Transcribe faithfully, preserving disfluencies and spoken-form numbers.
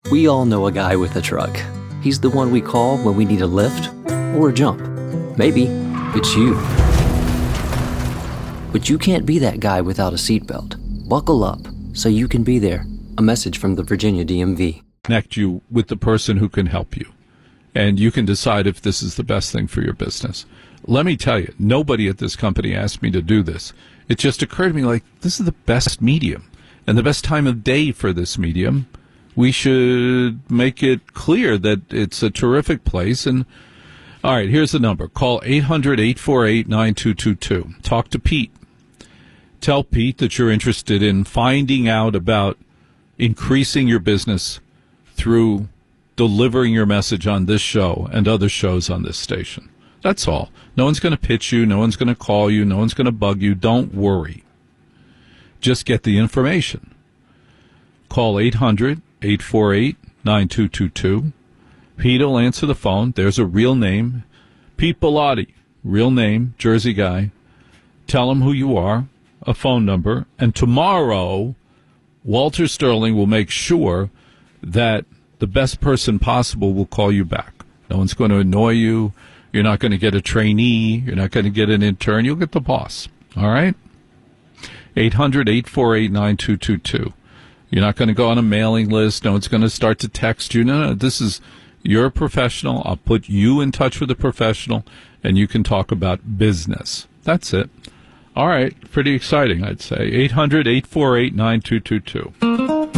We all know a guy with a truck. He's the one we call when we need a lift or a jump. Maybe it's you. But you can't be that guy without a seatbelt. Buckle up so you can be there. A message from the Virginia D M V. Connect you with the person who can help you. And you can decide if this is the best thing for your business. Let me tell you, nobody at this company asked me to do this. It just occurred to me, like, this is the best medium and the best time of day for this medium. We should make it clear that it's a terrific place. And all right, here's the number. Call eight hundred, eight four eight, nine two two two. Talk to Pete. Tell Pete that you're interested in finding out about increasing your business through delivering your message on this show and other shows on this station. That's all. No one's going to pitch you. No one's going to call you. No one's going to bug you. Don't worry. Just get the information. Call eight hundred, eight four eight, nine two two two. Pete will answer the phone. There's a real name. Pete Bellotti, real name, Jersey guy. Tell him who you are, a phone number, and tomorrow Walter Sterling will make sure that the best person possible will call you back. No one's going to annoy you. You're not going to get a trainee. You're not going to get an intern. You'll get the boss. All right? eight hundred, eight four eight, nine two two two. You're not going to go on a mailing list. No one's going to start to text you. No, no, this is, you're a professional. I'll put you in touch with a professional, and you can talk about business. That's it. All right. Pretty exciting, I'd say. eight hundred, eight four eight, nine two two two.